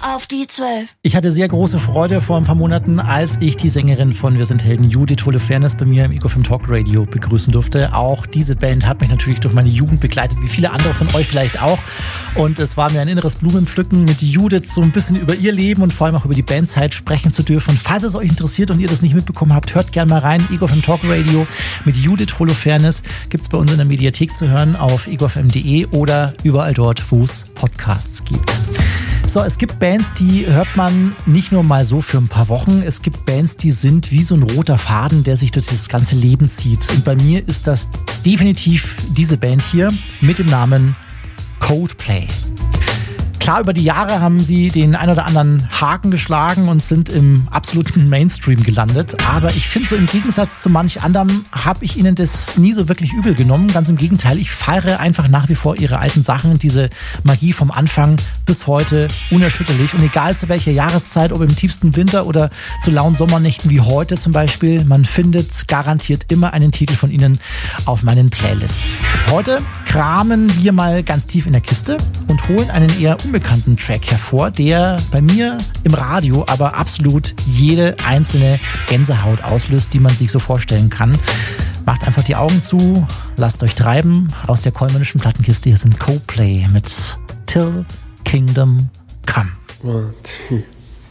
auf die 12. Ich hatte sehr große Freude vor ein paar Monaten, als ich die Sängerin von Wir sind Helden, Judith Holofernes, bei mir im Ego FM Talk Radio begrüßen durfte. Auch diese Band hat mich natürlich durch meine Jugend begleitet, wie viele andere von euch vielleicht auch. Und es war mir ein inneres Blumenpflücken, mit Judith so ein bisschen über ihr Leben und vor allem auch über die Bandzeit sprechen zu dürfen. Falls es euch interessiert und ihr das nicht mitbekommen habt, hört gerne mal rein. Ego FM Talk Radio mit Judith Holofernes gibt's bei uns in der Mediathek zu hören auf egofm.de oder überall dort, wo es Podcasts gibt. So, es gibt Bands, die hört man nicht nur mal so für ein paar Wochen. Es gibt Bands, die sind wie so ein roter Faden, der sich durch das ganze Leben zieht. Und bei mir ist das definitiv diese Band hier mit dem Namen Coldplay. Klar, über die Jahre haben sie den ein oder anderen Haken geschlagen und sind im absoluten Mainstream gelandet. Aber ich finde so im Gegensatz zu manch anderem habe ich ihnen das nie so wirklich übel genommen. Ganz im Gegenteil, ich feiere einfach nach wie vor ihre alten Sachen, diese Magie vom Anfang bis heute unerschütterlich. Und egal zu welcher Jahreszeit, ob im tiefsten Winter oder zu lauen Sommernächten wie heute zum Beispiel, man findet garantiert immer einen Titel von ihnen auf meinen Playlists. Heute kramen wir mal ganz tief in der Kiste und holen einen eher unbekannten Track hervor, der bei mir im Radio aber absolut jede einzelne Gänsehaut auslöst, die man sich so vorstellen kann. Macht einfach die Augen zu, lasst euch treiben aus der kollmannischen Plattenkiste. Hier sind Coldplay mit Till Kingdom Come. 1, 2